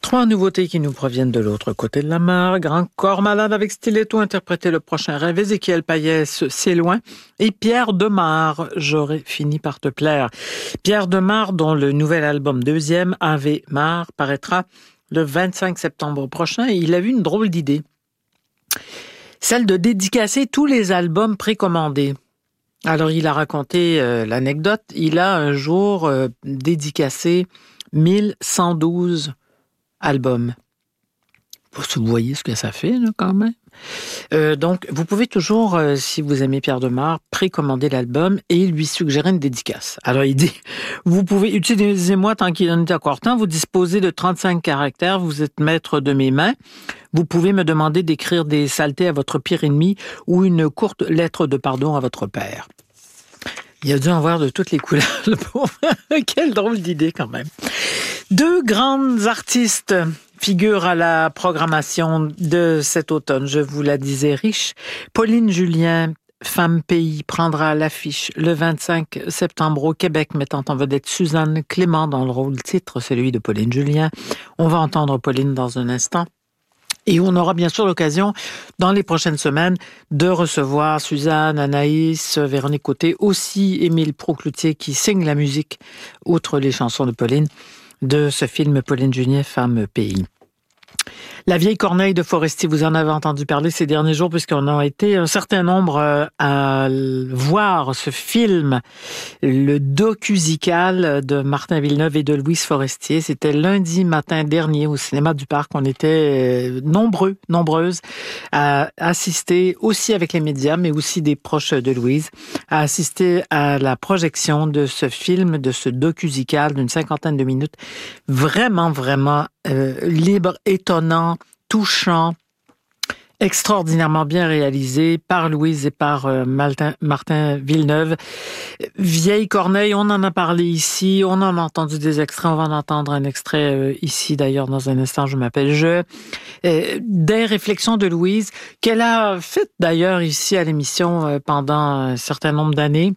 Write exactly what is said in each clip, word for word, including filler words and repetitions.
Trois nouveautés qui nous proviennent de l'autre côté de la mer. Grand corps malade avec Stiletto interprété Le Prochain Rêve. Ézéchiel Payès, C'est loin. Et Pierre Demar, J'aurais fini par te plaire. Pierre Demar, dont le nouvel album deuxième, Ave Mar, paraîtra le vingt-cinq septembre prochain. Et il a eu une drôle d'idée. Celle de dédicacer tous les albums précommandés. Alors, il a raconté euh, l'anecdote. Il a un jour euh, dédicacé mille cent douze albums. Vous voyez ce que ça fait, là, quand même. Euh, donc, vous pouvez toujours, euh, si vous aimez Pierre Demar, précommander l'album et lui suggérer une dédicace. Alors, il dit, vous pouvez, utilisez-moi tant qu'il en est encore temps, vous disposez de trente-cinq caractères, vous êtes maître de mes mains, vous pouvez me demander d'écrire des saletés à votre pire ennemi ou une courte lettre de pardon à votre père. Il a dû en voir de toutes les couleurs, le pauvre. Quelle drôle d'idée, quand même. Deux grandes artistes figurent à la programmation de cet automne. Je vous la disais riche. Pauline Julien, Femme Pays, prendra l'affiche le vingt-cinq septembre au Québec, mettant en vedette Suzanne Clément dans le rôle titre, celui de Pauline Julien. On va entendre Pauline dans un instant. Et on aura bien sûr l'occasion, dans les prochaines semaines, de recevoir Suzanne, Anaïs, Véronique Côté, aussi Émile Procloutier qui signe la musique, outre les chansons de Pauline, de ce film Pauline Julien, Femme Pays. La vieille Corneille de Forestier, vous en avez entendu parler ces derniers jours puisqu'on a été un certain nombre à voir ce film, le docusical de Martin Villeneuve et de Louise Forestier. C'était lundi matin dernier au cinéma du Parc. On était nombreux, nombreuses à assister, aussi avec les médias, mais aussi des proches de Louise, à assister à la projection de ce film, de ce docusical d'une cinquantaine de minutes. Vraiment, vraiment euh, libre, étonnant, touchant, extraordinairement bien réalisé par Louise et par euh, Martin, Martin Villeneuve. Vieille Corneille, on en a parlé ici, on en a entendu des extraits, on va en entendre un extrait euh, ici d'ailleurs dans un instant, je m'appelle Je. Euh, des réflexions de Louise, qu'elle a faites d'ailleurs ici à l'émission euh, pendant un certain nombre d'années,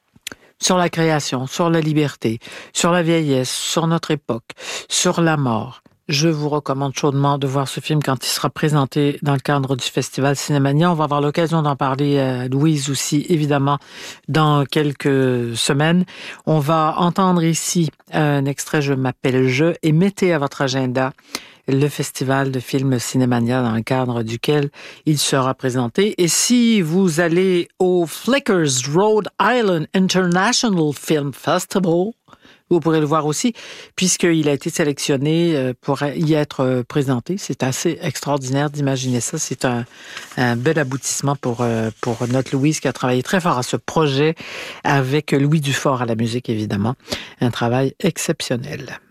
sur la création, sur la liberté, sur la vieillesse, sur notre époque, sur la mort. Je vous recommande chaudement de voir ce film quand il sera présenté dans le cadre du Festival Cinémania. On va avoir l'occasion d'en parler à Louise aussi, évidemment, dans quelques semaines. On va entendre ici un extrait Je m'appelle Je et mettez à votre agenda le Festival de films Cinémania dans le cadre duquel il sera présenté. Et si vous allez au Flickers Rhode Island International Film Festival, vous pourrez le voir aussi, puisqu'il a été sélectionné pour y être présenté. C'est assez extraordinaire d'imaginer ça. C'est un, un bel aboutissement pour, pour notre Louise qui a travaillé très fort à ce projet avec Louis Dufort à la musique, évidemment. Un travail exceptionnel.